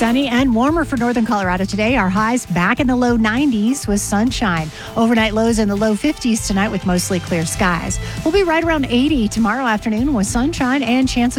Sunny and warmer for northern Colorado today. Our highs back in the low 90s with sunshine. Overnight lows in the low 50s tonight with mostly clear skies. We'll be right around 80 tomorrow afternoon with sunshine and chances